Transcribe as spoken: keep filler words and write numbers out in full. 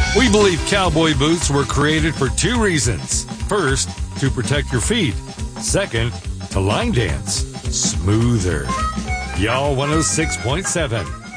We believe cowboy boots were created for two reasons. First, to protect your feet. Second, to line dance smoother. Y'all one oh six point seven.